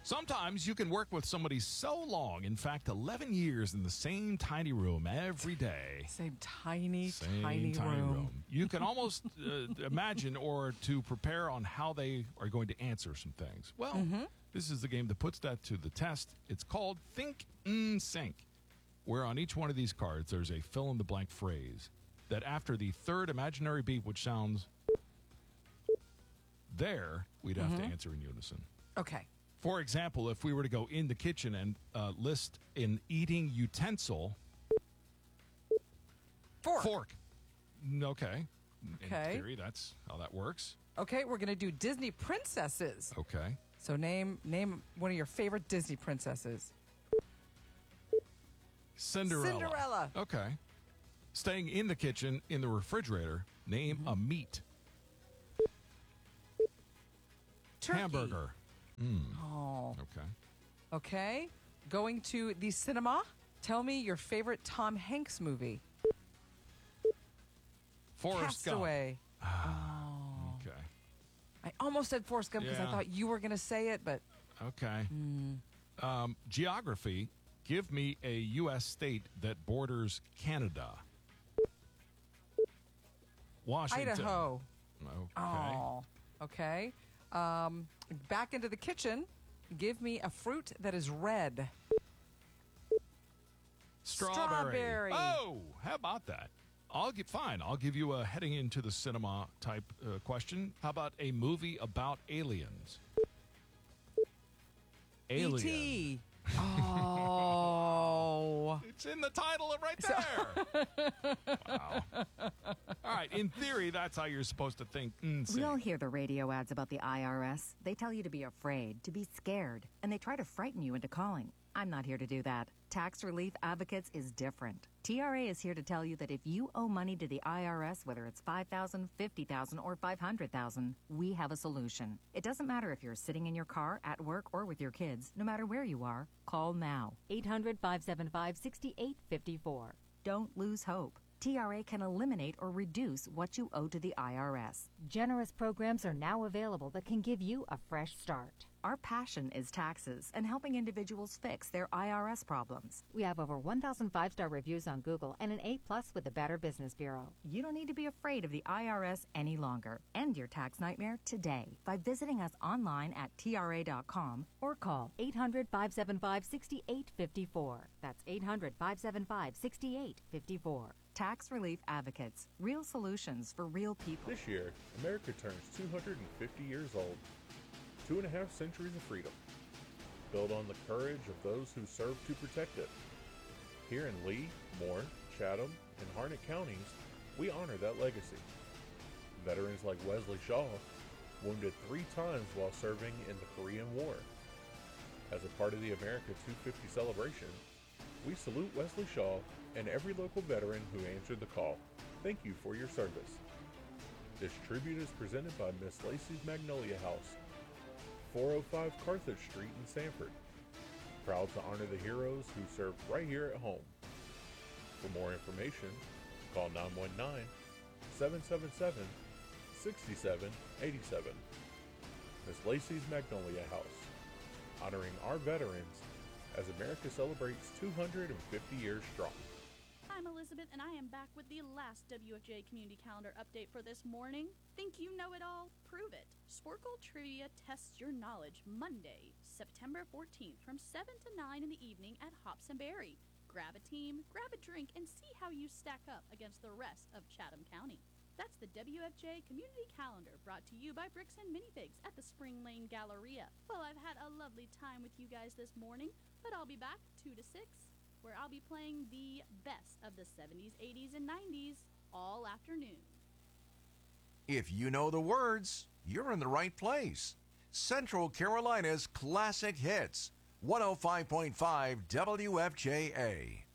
Sometimes you can work with somebody so long, in fact, 11 years in the same tiny room every day. Same tiny room. You can almost imagine or to prepare on how they are going to answer some things. Well, this is the game that puts that to the test. It's called Think Sync, where on each one of these cards there's a fill-in-the-blank phrase that after the third imaginary beat, which sounds there, we'd have to answer in unison. Okay. For example, if we were to go in the kitchen and list an eating utensil. Fork. Okay. Okay. In theory, that's how that works. Okay, we're going to do Disney princesses. Okay. So name one of your favorite Disney princesses. Cinderella. Okay. Staying in the kitchen, in the refrigerator, name a meat. Turkey. Hamburger. Oh. Okay. Okay. Going to the cinema. Tell me your favorite Tom Hanks movie. Forrest Gump. Castaway. Okay. I almost said Forrest Gump because I Yeah. thought you were going to say it, but Okay. Geography. Give me a U.S. state that borders Canada. Washington. Idaho. Okay. Oh. Okay. Back into the kitchen. Give me a fruit that is red. Strawberry. Oh, how about that? I'll give you a heading into the cinema type question. How about a movie about aliens? Alien. E.T. Oh. It's in the title right there. Wow. All right. In theory, that's how you're supposed to think. We all hear the radio ads about the IRS. They tell you to be afraid, to be scared, and they try to frighten you into calling. I'm not here to do that. Tax Relief Advocates is different. TRA is here to tell you that if you owe money to the IRS, whether it's $5,000, $50,000, or $500,000, we have a solution. It doesn't matter if you're sitting in your car, at work, or with your kids. No matter where you are, call now. 800-575-6854. Don't lose hope. TRA can eliminate or reduce what you owe to the IRS. Generous programs are now available that can give you a fresh start. Our passion is taxes and helping individuals fix their IRS problems. We have over 1,000 5-star reviews on Google and an A+ with the Better Business Bureau. You don't need to be afraid of the IRS any longer. End your tax nightmare today by visiting us online at TRA.com Or call 800-575-6854. That's 800-575-6854. Tax Relief Advocates. Real solutions for real people. This year, America turns 250 years old. 2.5 centuries of freedom, built on the courage of those who served to protect it. Here in Lee, Moore, Chatham, and Harnett counties, we honor that legacy. Veterans like Wesley Shaw, wounded 3 times while serving in the Korean War. As a part of the America 250 celebration, we salute Wesley Shaw and every local veteran who answered the call. Thank you for your service. This tribute is presented by Miss Lacey's Magnolia House, 405 Carthage Street in Sanford. Proud to honor the heroes who served right here at home. For more information, call 919-777-6787. Miss Lacey's Magnolia House, honoring our veterans as America celebrates 250 years strong. I'm Elizabeth, and I am back with the last WFJ Community Calendar update for this morning. Think you know it all? Prove it. Sporkle Trivia tests your knowledge Monday, September 14th from 7 to 9 in the evening at Hops and Berry. Grab a team, grab a drink, and see how you stack up against the rest of Chatham County. That's the WFJ Community Calendar, brought to you by Bricks and Minifigs at the Spring Lane Galleria. Well, I've had a lovely time with you guys this morning, but I'll be back 2 to 6. Where I'll be playing the best of the 70s, 80s, and 90s all afternoon. If you know the words, you're in the right place. Central Carolina's classic hits, 105.5 WFJA.